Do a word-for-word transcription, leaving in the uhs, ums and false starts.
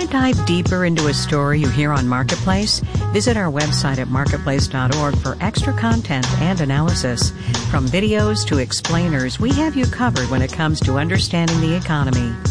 to dive deeper into a story you hear on Marketplace? Visit our website at marketplace dot org for extra content and analysis. From videos to explainers, we have you covered when it comes to understanding the economy.